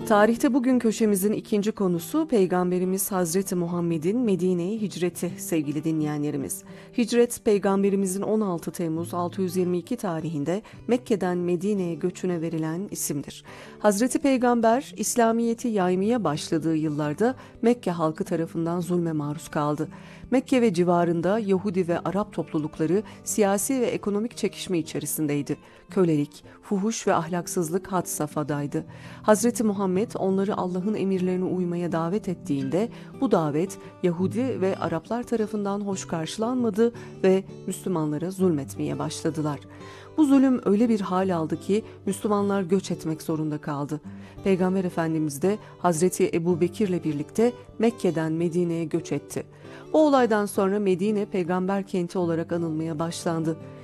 Tarihte bugün köşemizin ikinci konusu Peygamberimiz Hazreti Muhammed'in Medine'ye hicreti sevgili dinleyenlerimiz. Hicret Peygamberimizin 16 Temmuz 622 tarihinde Mekke'den Medine'ye göçüne verilen isimdir. Hazreti Peygamber İslamiyet'i yaymaya başladığı yıllarda Mekke halkı tarafından zulme maruz kaldı. Mekke ve civarında Yahudi ve Arap toplulukları siyasi ve ekonomik çekişme içerisindeydi. Kölelik, fuhuş ve ahlaksızlık had safhadaydı. Hazreti Muhammed onları Allah'ın emirlerine uymaya davet ettiğinde bu davet Yahudi ve Araplar tarafından hoş karşılanmadı ve Müslümanlara zulmetmeye başladılar. Bu zulüm öyle bir hal aldı ki Müslümanlar göç etmek zorunda kaldı. Peygamber Efendimiz de Hazreti Ebubekir'le birlikte Mekke'den Medine'ye göç etti. Bu olaydan sonra Medine peygamber kenti olarak anılmaya başlandı.